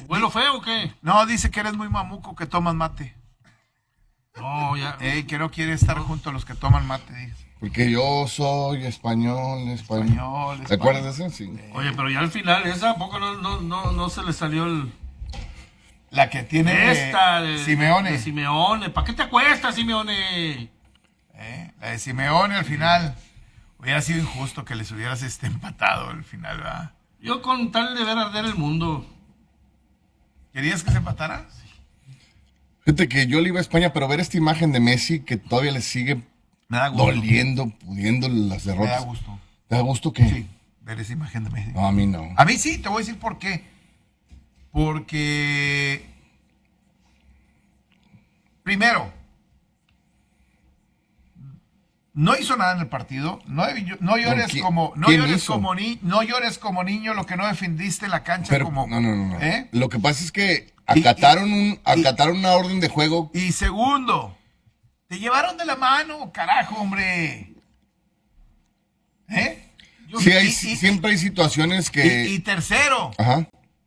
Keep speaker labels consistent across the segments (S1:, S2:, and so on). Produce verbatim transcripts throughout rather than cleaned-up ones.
S1: ¿Huelo feo o qué?
S2: No, dice que eres muy mamuco, que tomas mate.
S1: No, ya.
S2: Ey, que no quiere estar junto a los que toman mate, dice.
S3: Porque yo soy español, español.
S2: Español,
S3: ¿Te acuerdas de eso? Sí.
S1: Oye, pero ya al final, esa ¿a poco no, no, no, no se le salió el.
S2: La que tiene
S1: Esta de
S2: Simeone.
S1: de Simeone. ¿Para qué te acuestas, Simeone?
S2: Eh, La de Simeone al final. Hubiera sido injusto que les hubieras este empatado al final, ¿verdad?
S1: Yo con tal de ver arder el mundo.
S2: ¿Querías que se empatara?
S3: Fíjate que yo le iba a España, pero ver esta imagen de Messi que todavía le sigue
S2: Me da gusto.
S3: doliendo, pudiendo las
S2: Me da
S3: derrotas.
S2: gusto.
S3: ¿Te da gusto que?
S2: Sí, ver esa imagen de Messi.
S3: No, a mí no.
S2: A mí sí, te voy a decir por qué. Porque, primero, no hizo nada en el partido. No, no llores
S3: ¿Quién-
S2: como no
S3: quién
S2: llores
S3: hizo?
S2: como ni, no llores como niño lo que no defendiste en la cancha
S3: Pero,
S2: como.
S3: no, no, no. no.
S2: ¿eh?
S3: Lo que pasa es que
S2: Y-
S3: acataron,
S2: y-
S3: un, acataron una orden de juego.
S2: Y segundo, te llevaron de la mano, carajo, hombre. ¿Eh?
S3: Sí, hay,
S2: y- y-
S3: siempre hay situaciones que...
S2: Y, y tercero,
S3: Ajá.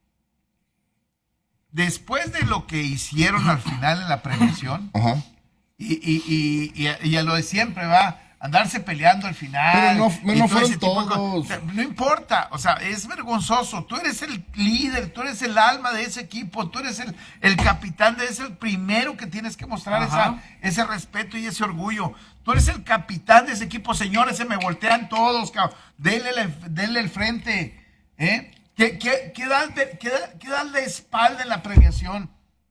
S2: después de lo que hicieron al final en la premiación,
S3: Ajá.
S2: y, y, y, y, a- y a lo de siempre, va, andarse peleando al final.
S3: Pero no- no
S2: y todo
S3: fueron
S2: ese tipo de
S3: todos.
S2: cosas. No importa, o sea, es vergonzoso. Tú eres el líder, tú eres el alma de ese equipo, tú eres el, el capitán, de ese el primero que tienes que mostrar esa, ese respeto y ese orgullo. Tú eres el capitán de ese equipo, señores, se me voltean todos, cabrón. Denle, el- denle el frente, ¿eh? ¿Qué, qué, qué dan de, qué da- qué dan de espalda en la premiación?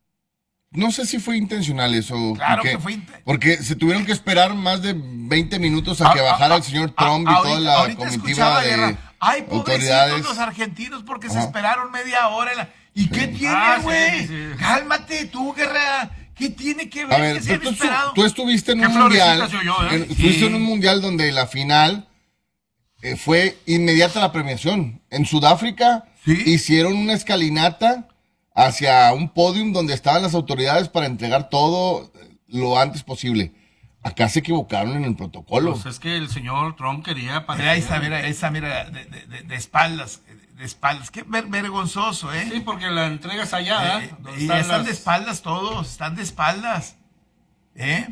S3: No sé si fue intencional eso.
S2: Claro
S3: porque,
S2: que fue inte-
S3: porque se tuvieron que esperar más de veinte minutos a que
S2: Ah,
S3: bajara
S2: ah,
S3: el señor
S2: ah,
S3: Trump y
S2: ahorita-
S3: toda la
S2: ahorita escuchaba
S3: comitiva de
S2: Guerra. Ay, pobrecitos
S3: autoridades.
S2: los argentinos porque se
S3: Ajá.
S2: esperaron media hora. en la- ¿Y qué tiene,
S1: Ah, sí,
S2: güey?
S1: sí, sí.
S2: Cálmate tú, Guerra. ¿Qué tiene que ver
S3: A ver,
S2: que se
S3: tú,
S2: han
S3: tú-
S2: esperado?
S3: tú estuviste en
S1: Qué
S3: un mundial.
S1: florecita se oyó, ¿eh?
S3: en- Estuviste
S2: Sí.
S3: en un mundial donde la final eh, fue inmediata la premiación. En Sudáfrica
S2: Sí.
S3: hicieron una escalinata hacia un podium donde estaban las autoridades para entregar todo eh, lo antes posible. Acá se equivocaron en el protocolo.
S1: Pues es que el señor Trump quería
S2: Mira, ahí está, mira, esa, mira, de, de- de- de espaldas, de espaldas. Qué ver- vergonzoso, ¿eh?
S1: Sí, porque la entregas allá.
S2: Eh,
S1: donde
S2: y
S1: están
S2: están
S1: las-
S2: de espaldas todos, están de espaldas. ¿Eh?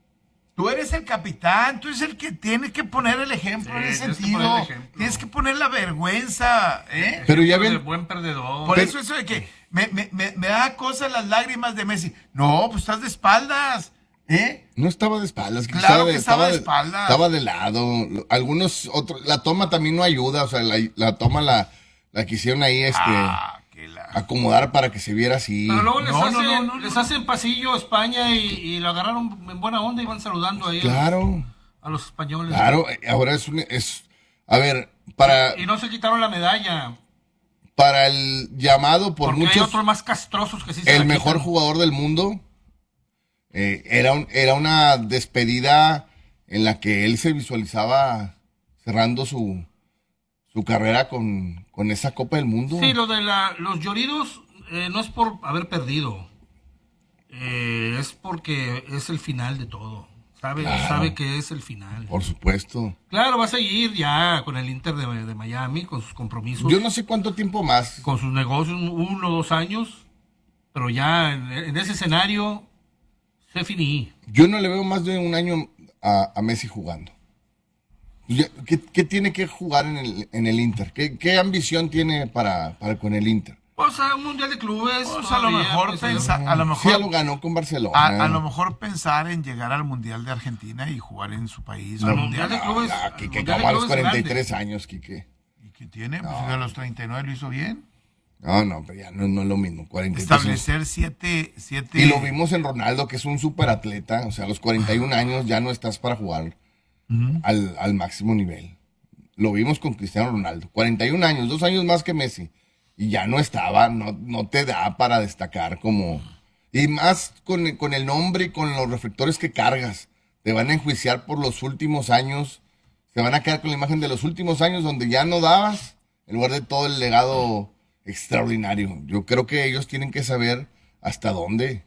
S2: Tú eres el capitán, tú eres el que tiene que poner el ejemplo
S1: Sí,
S2: en ese
S1: tienes que
S2: sentido.
S1: poner el ejemplo.
S2: Tienes que poner la vergüenza. ¿Eh?
S3: Pero ya
S1: de
S3: ven,
S1: buen perdedor.
S2: Por
S3: pero-
S2: eso eso de que me, me, me, me da cosa las lágrimas de Messi. No, pues estás de espaldas. ¿Eh?
S3: no estaba de espaldas. que
S2: Claro que estaba de espaldas.
S3: Estaba de lado. Algunos otros, la toma también no ayuda. O sea, la, la toma la, la quisieron ahí este,
S2: Ah, que la...
S3: acomodar para que se viera así.
S1: Pero luego les,
S2: No,
S1: hacen,
S2: no, no, no,
S1: les
S2: no.
S1: hacen pasillo a España y, y lo agarraron en buena onda y van saludando ahí a-
S3: Claro,
S1: a los españoles.
S3: claro. Ahora es un, es, a ver, para,
S1: Y no se quitaron la medalla.
S3: para el llamado por
S1: Porque hay
S3: muchos,
S1: otros más castrosos que sí se
S3: el
S1: la
S3: mejor
S1: quitan.
S3: jugador del mundo, eh, era, un- era una despedida en la que él se visualizaba cerrando su, su carrera con, con esa Copa del Mundo.
S1: Sí, lo de la, los lloridos eh, no es por haber perdido. Eh, es porque es el final de todo. Sabe,
S3: Claro.
S1: sabe que es el final.
S3: Por supuesto.
S1: Claro, va a seguir ya con el Inter de, de Miami, con sus compromisos,
S3: Yo no sé cuánto tiempo más.
S1: con sus negocios, uno o dos años. Pero ya en, en ese escenario, se finí.
S3: Yo no le veo más de un año a, a Messi jugando. Ya, ¿Qué, qué tiene que jugar en el, en el Inter? ¿Qué, qué ambición tiene para, para con el Inter?
S1: O sea, un mundial de clubes.
S2: Pues a lo
S1: todavía,
S2: mejor
S1: pues,
S2: pensar, a lo
S3: Sí,
S2: mejor
S3: ya lo ganó con Barcelona.
S2: A, a lo mejor pensar en llegar al Mundial de Argentina y jugar en su país.
S1: Al
S2: al
S1: Mundial de
S2: mundial.
S1: Clubes.
S3: Ah,
S1: el
S3: Quique,
S1: Mundial de
S3: como a los
S1: Clubes
S3: cuarenta y tres
S1: grande.
S3: años, Quique.
S2: ¿Y qué tiene? Pues a los treinta y nueve lo hizo bien.
S3: No, no, pero ya no, no es lo mismo. cuarenta y tres años.
S2: Establecer siete, siete...
S3: Y lo vimos en Ronaldo, que es un superatleta. O sea, a los cuarenta y un años ya no estás para jugar al, al máximo nivel. Lo vimos con Cristiano Ronaldo. cuarenta y un años, dos años más que Messi. Y ya no estaba, no, no te da para destacar como... Y más con, con el nombre y con los reflectores que cargas. Te van a enjuiciar por los últimos años. Se van a quedar con la imagen de los últimos años donde ya no dabas, en lugar de todo el legado extraordinario. Yo creo que ellos tienen que saber hasta dónde.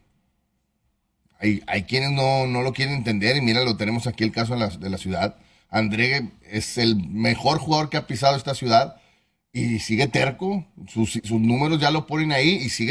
S3: Hay, hay quienes no, no lo quieren entender, y mira, lo tenemos aquí el caso de la, de la ciudad. André es el mejor jugador que ha pisado esta ciudad y sigue terco. Sus, sus números ya lo ponen ahí y sigue